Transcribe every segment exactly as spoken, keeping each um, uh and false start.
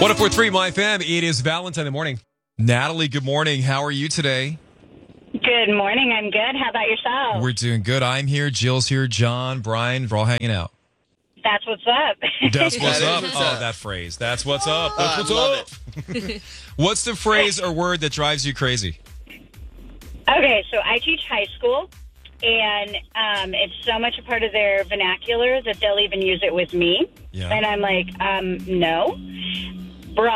one oh four point three My F M. It is Valentine in the morning. Natalie, good morning. How are you today? Good morning. I'm good. How about yourself? We're doing good. I'm here. Jill's here. John, Brian, we're all hanging out. That's what's up. That's what's That up. is what's Oh, up. that phrase. That's what's up. That's Oh, what's I love up. What's the phrase or word that drives you crazy? Okay, so I teach high school, and um, it's so much a part of their vernacular that they'll even use it with me. Yeah. And I'm like, um, no. Bruh.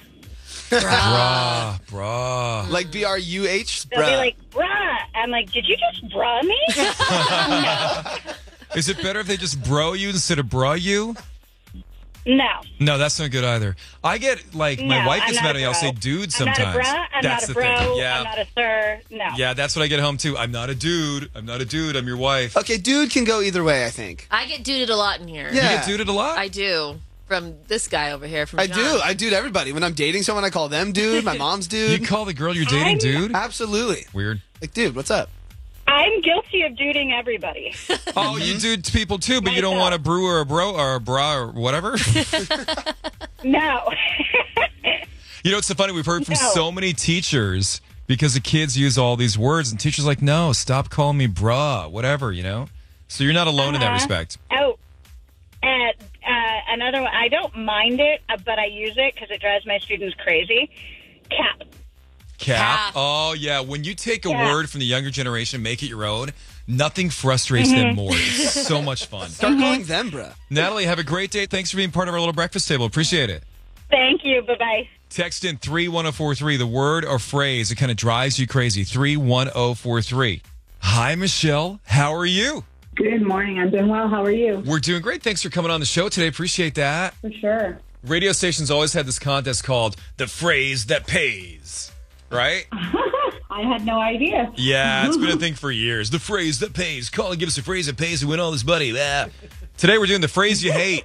Bruh, bruh. Like B R U H? They'll be Bruh. like, bruh. I'm like, did you just bruh me? no. Is it better if they just bro you instead of bruh you? No. No, that's not good either. I get, like, my No, wife I'm gets not mad a at me. I'll bro. say dude I'm sometimes. not a bruh. I'm that's not a the bro. thing. Yeah. I'm not a sir. No. Yeah, that's what I get home too. I'm not a dude. I'm not a dude. I'm your wife. Okay, dude can go either way, I think. I get duded a lot in here. Yeah. You get duded a lot? I do. From this guy over here. From I John. do. I dude everybody. When I'm dating someone, I call them dude. My mom's dude. You call the girl you're dating I'm- dude? Absolutely. Weird. Like, dude, what's up? I'm guilty of duding everybody. Oh, you do to people too, but you don't Myself. want a brew or a bro or a bra or whatever? No. You know, it's so funny. We've heard from No. so many teachers because the kids use all these words, and teachers are like, no, stop calling me bruh, whatever, you know? So you're not alone in that Uh-huh. respect. Oh, and uh, another one. I don't mind it, uh, but I use it because it drives my students crazy. Cap. Cap. Cap. Oh, yeah. When you take a Yeah. word from the younger generation, make it your own, nothing frustrates them more. It's so much fun. Start calling them bruh. Natalie, have a great day. Thanks for being part of our little breakfast table. Appreciate it. Thank you. Bye bye. Text in three one oh four three, the word or phrase that kind of drives you crazy. three one oh four three. Hi, Michelle. How are you? Good morning. I'm doing well. How are you? We're doing great. Thanks for coming on the show today. Appreciate that. For sure. Radio stations always had this contest called the phrase that pays, right? I had no idea. Yeah, it's been a thing for years. The phrase that pays. Call and give us a phrase that pays and win all this money. Ah. Today we're doing the phrase you hate.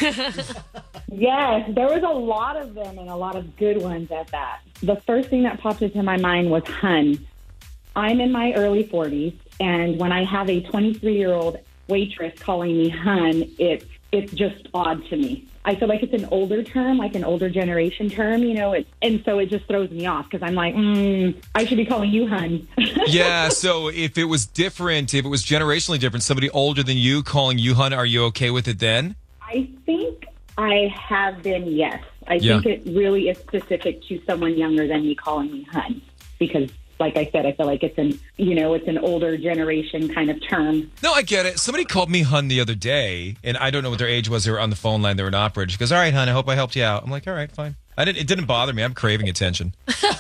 Yes, there was a lot of them and a lot of good ones at that. The first thing that popped into my mind was hun. I'm in my early forties, and when I have a twenty-three-year-old waitress calling me hun, it's it's just odd to me. I feel like it's an older term, like an older generation term, you know, it, and so it just throws me off because I'm like, mm, I should be calling you hun. Yeah, so if it was different, if it was generationally different, somebody older than you calling you hun, are you okay with it then? I think I have been, yes. I Yeah. think it really is specific to someone younger than me calling me hun. Because, like I said, I feel like it's an, you know, it's an older generation kind of term. No, I get it. Somebody called me hun the other day, and I don't know what their age was. They were on the phone line. They were an operator. She goes, all right, hun, I hope I helped you out. I'm like, all right, fine. I didn't. It didn't bother me. I'm craving attention.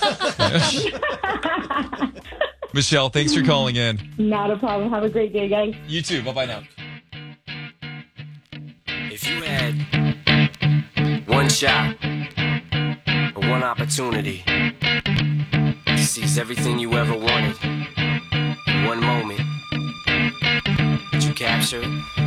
Michelle, thanks for calling in. Not a problem. Have a great day, guys. You too. Bye-bye now. If you had one shot or one opportunity to seize everything you ever wanted in one moment, would you capture it?